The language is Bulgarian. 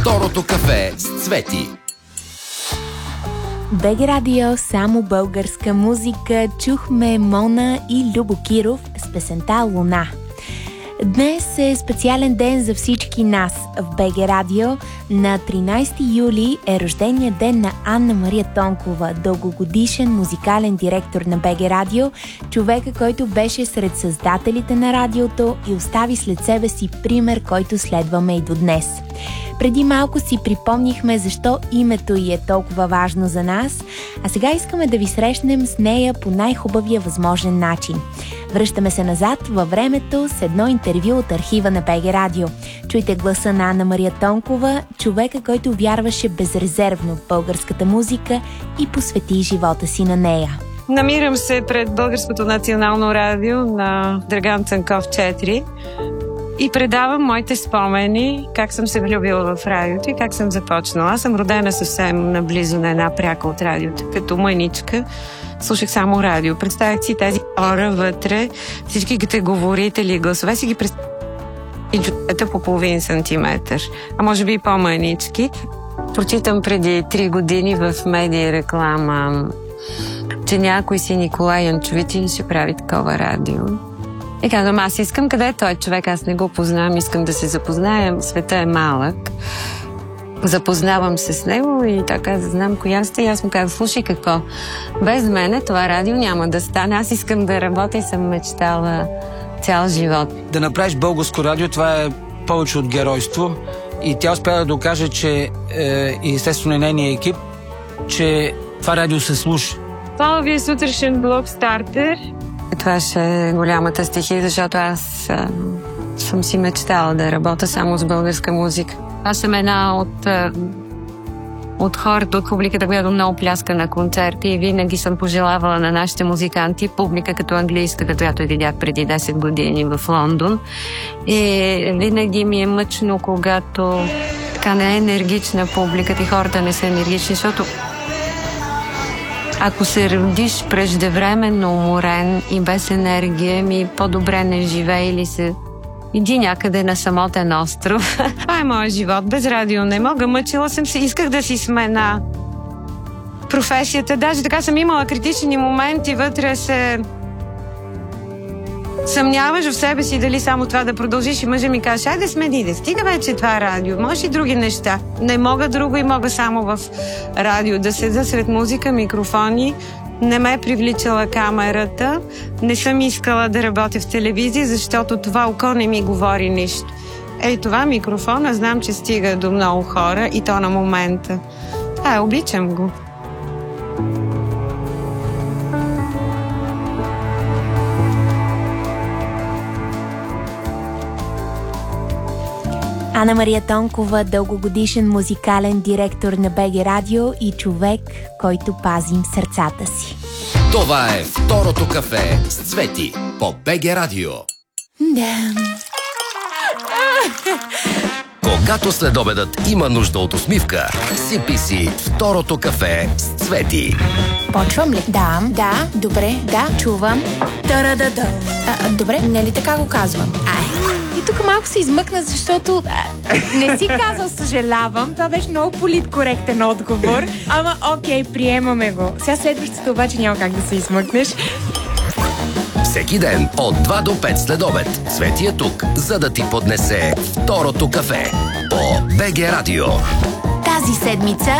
Второто кафе с Цвети. БГ Радио, само българска музика. Чухме Мона и Любо Киров с песента Луна. Днес е специален ден за всички нас в БГ Радио. На 13 юли е рождения ден на Анна Мария Тонкова, дългогодишен музикален директор на БГ Радио, човека, който беше сред създателите на радиото и остави след себе си пример, който следваме и до днес. Преди малко си припомнихме защо името й е толкова важно за нас, а сега искаме да ви срещнем с нея по най-хубавия възможен начин. Връщаме се назад във времето с едно интервю от архива на БГ Радио. Чуйте гласа на Анна Мария Тонкова, човека, който вярваше безрезервно в българската музика и посвети живота си на нея. Намирам се пред Българското национално радио на Драган Цанков 4 и предавам моите спомени, как съм се влюбила в радиото и как съм започнала. Аз съм родена съвсем наблизо на една пряка от радиото. Като мъничка слушах само радио. Представях си тези хора вътре, всичките говорители и гласове си ги представях и джуета по половин сантиметър, а може би и по-мънички. Прочитам преди 3 години в медия реклама, че някой си Николай Янчовичин ще прави такова радио. И казвам, аз искам, къде е той човек, аз не го познавам, искам да се запознаем, света е малък. Запознавам се с него и така да знам коя сте. И аз му казвам, слушай какво, без мене това радио няма да стане, аз искам да работя и съм мечтала цял живот. Да направиш българско радио, това е повече от геройство и тя успя да докаже, че и естествено нейния екип, че това радио се слуша. Плановия сутрешен блок стартер. Това ще е голямата стихия, защото аз съм си мечтала да работя само с българска музика. Аз съм една от хората, от публиката, която много пляска на концерти и винаги съм пожелавала на нашите музиканти, публика като английската, която видях преди 10 години в Лондон. И винаги ми е мъчно, когато така не е енергична публиката и хората не са енергични, защото ако се родиш преждевременно уморен и без енергия, по-добре не живее или се иди някъде на самотен остров. Това е моят живот. Без радио не мога. Мъчила съм се. Исках да си смена професията. Даже така съм имала критични моменти. Вътре се съмняваш в себе си дали само това да продължиш и мъжа ми каже, айде смени, да стига вече това радио. Може и други неща. Не мога друго и мога само в радио да седа сред музика, микрофони. Не ме е привличала камерата. Не съм искала да работя в телевизия, защото това око не ми говори нищо. Ей, това микрофона, знам, че стига до много хора и то на момента. Обичам го. Анна Мария Тонкова, дългогодишен музикален директор на БГ Радио и човек, който пазим сърцата си. Това е Второто кафе с Цвети по БГ Радио. Когато следобедът има нужда от усмивка, сипи си Второто кафе с Цвети. Почвам ли? Да, добре, да, чувам. Та-да-да-да. Добре, не ли така го казвам? И тук малко се измъкна, защото не си казал съжалявам. Това беше много политкоректен отговор. Ама окей, приемаме го. Сега следващото обаче няма как да се измъкнеш. Всеки ден от 2 до 5 следобед Цвети е тук, за да ти поднесе Второто кафе по БГ Радио. Тази седмица